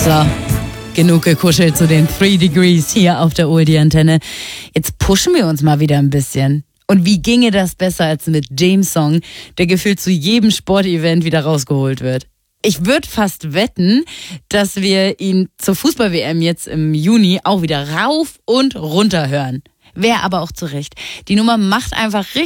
So, genug gekuschelt zu den 3 Degrees hier auf der Oldie-Antenne. Jetzt pushen wir uns mal wieder ein bisschen. Und wie ginge das besser als mit James Song, der gefühlt zu jedem Sportevent wieder rausgeholt wird? Ich würde fast wetten, dass wir ihn zur Fußball-WM jetzt im Juni auch wieder rauf und runter hören. Wäre aber auch zurecht. Die Nummer macht einfach richtig